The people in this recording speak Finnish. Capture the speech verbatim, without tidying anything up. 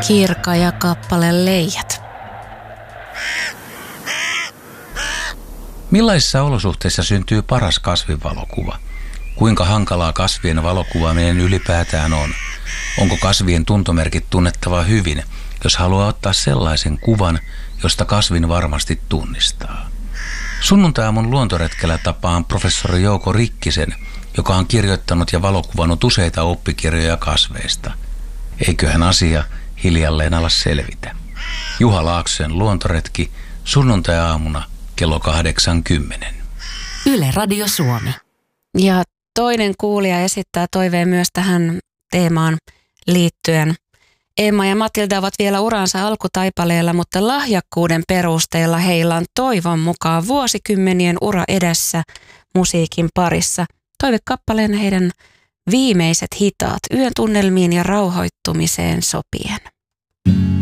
Kirka ja kappale Leijät. Millaisissa olosuhteissa syntyy paras kasvinvalokuva? Kuinka hankalaa kasvien valokuvaaminen ylipäätään on? Onko kasvien tuntomerkit tunnettava hyvin, jos haluaa ottaa sellaisen kuvan, josta kasvin varmasti tunnistaa? Sunnuntai-aamun luontoretkellä tapaan professori Jouko Rikkisen, joka on kirjoittanut ja valokuvannut useita oppikirjoja kasveista. Eiköhän asia hiljalleen ala selvitä. Juha Laaksosen luontoretki sunnuntai-aamuna kello kahdeksankymmentä. Yle Radio Suomi. Ja toinen kuulija esittää toiveen myös tähän teemaan liittyen. Emma ja Matilda ovat vielä uransa alkutaipaleella, mutta lahjakkuuden perusteella heillä on toivon mukaan vuosikymmenien ura edessä musiikin parissa. Toivekappaleena heidän viimeiset hitaat yön tunnelmiin ja rauhoittumiseen sopien.